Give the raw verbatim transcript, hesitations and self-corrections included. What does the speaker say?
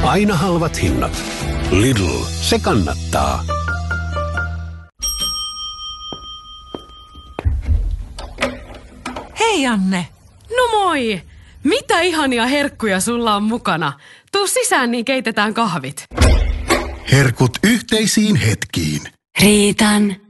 Aina halvat hinnat. Lidl, se kannattaa. Hei Anne. No moi! Mitä ihania herkkuja sulla on mukana? Tuu sisään, niin keitetään kahvit. Herkut yhteisiin hetkiin. Riitan.